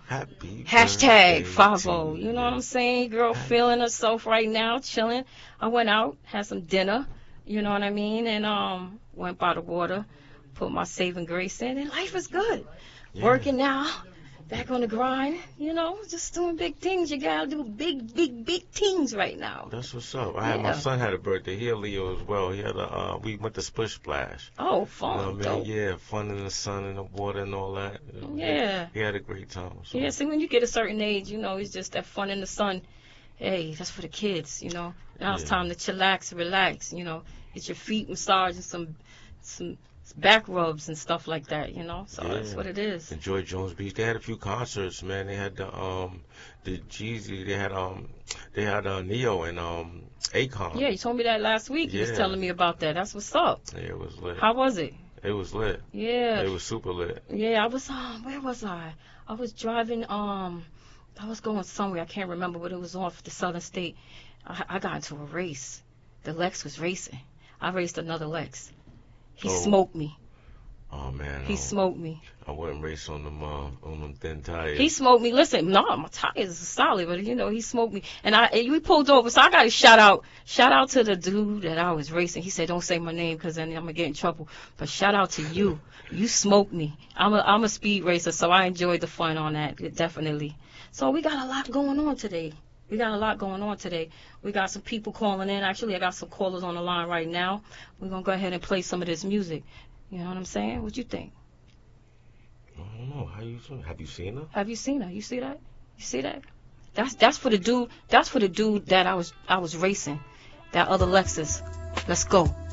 Happy Hashtag birthday to 50. You know what I'm you. saying? Girl Ha- feeling herself right now, chilling. I went out, had some dinner, you know what I mean? And went by the water, put my saving grace in, and life is good. Yeah, Working now, back on the grind, just doing big things. You gotta do big, big, big things right now. that's what's up. My Yeah. son had a birthday. He a Leo as well. He had we went to Splish Splash. Oh, You know fun, what I mean? dope. Yeah, fun in the sun and the water and all that. Yeah. He had a great time. So Yeah, see, when you get a certain age, it's just that fun in the sun. Hey, that's for the kids, Now it's yeah, time to chillax, relax, get your feet massaged and some back rubs and stuff like that, So that's yeah. what it is. Enjoy Jones Beach. They had a few concerts, man. They had the Jeezy. They had Neo and Akon. Yeah, you told me that last week. You was Yeah, telling me about that. That's what's up. yeah, it was lit. How was it? It was lit. Yeah, It was super lit. yeah. I was where was I? I was driving. I was going somewhere. I can't remember, but it was off the Southern State. I got into a race. The Lex was racing. I raced another Lex. He Oh, smoked me. oh man, He smoked me. I wouldn't race on them thin He tires. smoked me. Listen, no, my tires are solid, but he smoked me. And we pulled over, so I got to shout out to the dude that I was racing. He said, "Don't say my name, 'cause then I'm gonna get in trouble." But shout out to you. You smoked me. I'm a speed racer, so I enjoyed the fun on that, definitely. So we got a lot going on today. We got some people calling in. Actually, I got some callers on the line right now. We're gonna go ahead and play some of this music. You know what I'm saying? What you think? I don't know. How you doing? Have you seen her? Have you seen her? You see that? You see that? That's for the dude. That's for the dude that I was racing. That other Lexus. Let's go.